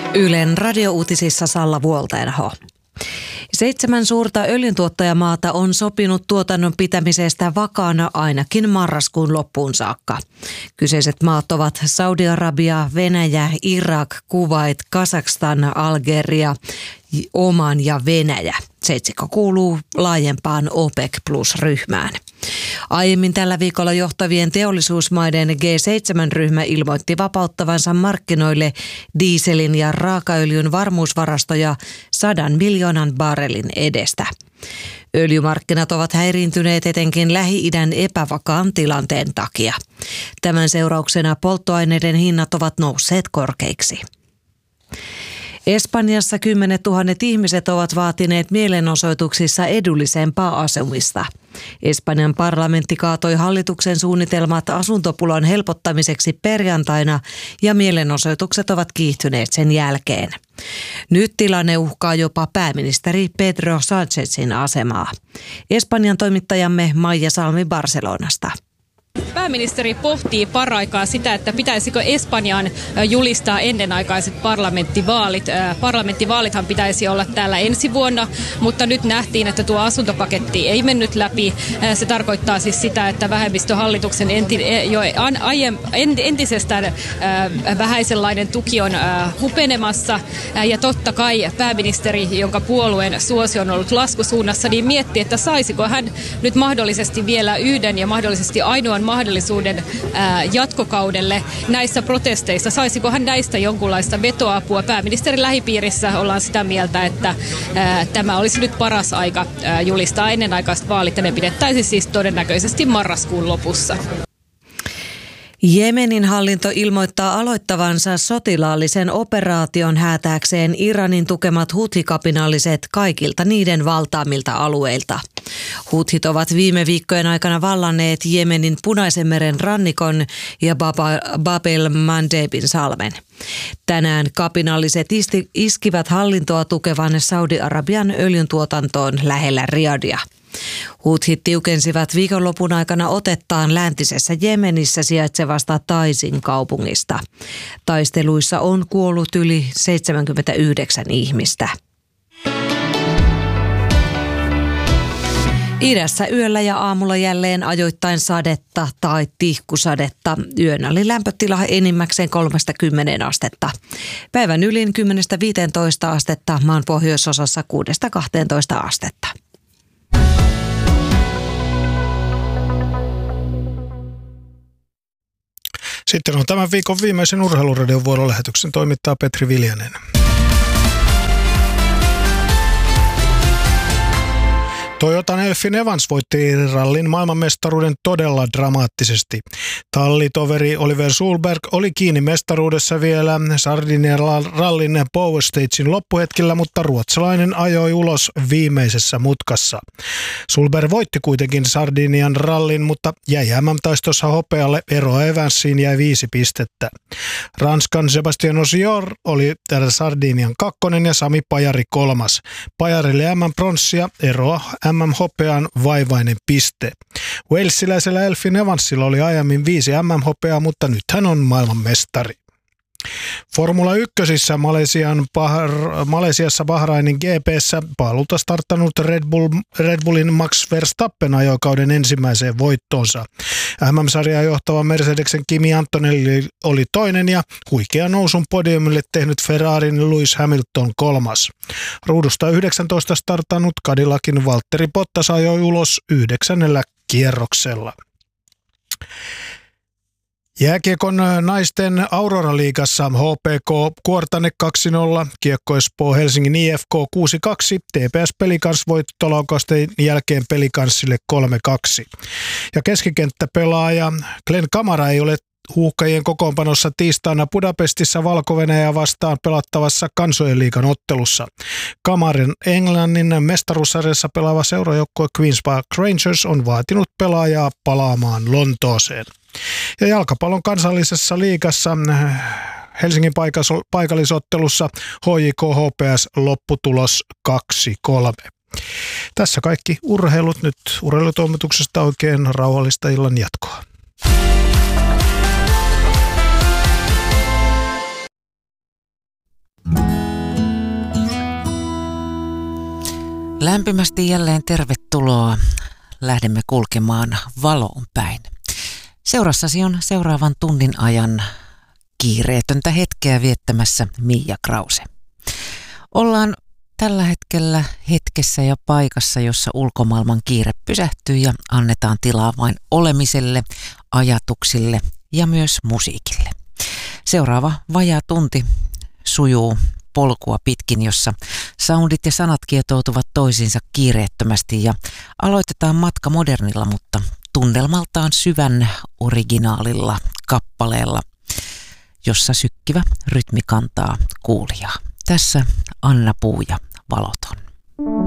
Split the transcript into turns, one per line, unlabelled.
Ylen radiouutisissa Salla Vuoltenho. 7 suurta öljyntuottajamaata on sopinut tuotannon pitämisestä vakaana ainakin marraskuun loppuun saakka. Kyseiset maat ovat Saudi-Arabia, Venäjä, Irak, Kuwait, Kazakstan, Algeria, Oman ja Venäjä. Seitsikko kuuluu laajempaan OPEC Plus-ryhmään. Aiemmin tällä viikolla johtavien teollisuusmaiden G7-ryhmä ilmoitti vapauttavansa markkinoille dieselin ja raakaöljyn varmuusvarastoja 100 miljoonan barrelin edestä. Öljymarkkinat ovat häiriintyneet etenkin Lähi-idän epävakaan tilanteen takia. Tämän seurauksena polttoaineiden hinnat ovat nousseet korkeiksi. Espanjassa 10 000 ihmiset ovat vaatineet mielenosoituksissa edullisempaa asumista. Espanjan parlamentti kaatoi hallituksen suunnitelmat asuntopulan helpottamiseksi perjantaina ja mielenosoitukset ovat kiihtyneet sen jälkeen. Nyt tilanne uhkaa jopa pääministeri Pedro Sánchezin asemaa. Espanjan toimittajamme Maija Salmi Barcelonasta.
Pääministeri pohtii paraikaa sitä, että pitäisikö Espanjaan julistaa ennenaikaiset parlamenttivaalit. Parlamenttivaalithan pitäisi olla täällä ensi vuonna, mutta nyt nähtiin, että tuo asuntopaketti ei mennyt läpi. Se tarkoittaa siis sitä, että vähemmistöhallituksen entisestään vähäisenlainen tuki on hupenemassa. Ja totta kai pääministeri, jonka puolueen suosio on ollut laskusuunnassa, niin miettii, että saisiko hän nyt mahdollisesti vielä yhden ja mahdollisesti ainoan mahdollisuuden jatkokaudelle näissä protesteissa. Saisiko hän näistä jonkunlaista vetoapua? Pääministerin lähipiirissä ollaan sitä mieltä, että tämä olisi nyt paras aika julistaa ennenaikaiset vaalit, ja ne pidettäisiin siis todennäköisesti marraskuun lopussa.
Jemenin hallinto ilmoittaa aloittavansa sotilaallisen operaation häätääkseen Iranin tukemat huthi-kapinalliset kaikilta niiden valtaamilta alueilta. Huthit ovat viime viikkojen aikana vallanneet Jemenin Punaisen meren rannikon ja Bab el-Mandebin salmen. Tänään kapinalliset iskivät hallintoa tukevan Saudi-Arabian öljyntuotantoon lähellä Riadia. Huthit tiukensivat viikonlopun aikana otettaan läntisessä Jemenissä sijaitsevasta Taisin kaupungista. Taisteluissa on kuollut yli 79 ihmistä. Idässä yöllä ja aamulla jälleen ajoittain sadetta tai tihkusadetta. Yön oli lämpötila enimmäkseen 3-10 astetta. Päivän ylin 10-15 astetta, maan pohjoisosassa 6-12 astetta.
Sitten on tämän viikon viimeisen Urheiluradion vuorolähetyksen toimittaa Petri Viljanen. Toyotan Elfyn Evans voitti rallin maailmanmestaruuden todella dramaattisesti. Tallitoveri Oliver Solberg oli kiinni mestaruudessa vielä Sardinian rallin Power Stagein loppuhetkellä, mutta ruotsalainen ajoi ulos viimeisessä mutkassa. Solberg voitti kuitenkin Sardinian rallin, mutta jäi MM-taistossa hopealle, eroa Evansiin jäi 5 pistettä. Ranskan Sébastien Ogier oli Sardinian 2. ja Sami Pajari 3. Pajarille MM-pronssia, eroa MM-hopeaan vaivainen piste. Walesiläisellä Elfyn Evansilla oli aiemmin 5 MM-hopeaa, mutta nyt hän on maailmanmestari. Formula 1:ssä Malesiassa Bahrainin GP:ssä paalulta starttanut Red Bullin Max Verstappen ajoi kauden ensimmäiseen voittoonsa. MM-sarjaa johtava Mercedesen Kimi Antonelli oli toinen ja huikea nousun podiumille tehnyt Ferrarin Lewis Hamilton 3. Ruudusta 19 startannut Cadillacin Valtteri Bottas ajoi ulos 9. kierroksella. Jääkiekon naisten Aurora-liigassa HPK Kuortane 2-0, Kiekko Espoo Helsingin IFK 6-2, TPS Pelikans voittolaukausten jälkeen Pelikanssille 3-2. Ja keskikenttäpelaaja Glenn Kamara ei ole Huuhkajien kokoonpanossa tiistaina Budapestissa Valko-Venäjää vastaan pelattavassa Kansojen liigan ottelussa. Kamarin Englannin mestaruussarjassa pelaava seurajoukkue Queen's Park Rangers on vaatinut pelaajaa palaamaan Lontooseen. Ja jalkapallon kansallisessa liigassa Helsingin paikallisottelussa HJK HPS lopputulos 2-3. Tässä kaikki urheilut. Nyt urheilutoimituksesta oikein rauhallista illan jatkoa.
Lämpimästi jälleen tervetuloa. Lähdemme kulkemaan valoon päin. Seurassasi on seuraavan tunnin ajan kiireetöntä hetkeä viettämässä Mia Krause. Ollaan tällä hetkellä hetkessä ja paikassa, jossa ulkomaailman kiire pysähtyy ja annetaan tilaa vain olemiselle, ajatuksille ja myös musiikille. Seuraava vajaa tunti sujuu polkua pitkin, jossa soundit ja sanat kietoutuvat toisiinsa kiireettömästi ja aloitetaan matka modernilla, mutta tunnelmaltaan syvän originaalilla kappaleella, jossa sykkivä rytmi kantaa kuulijaa. Tässä Anna Puu ja Valoton.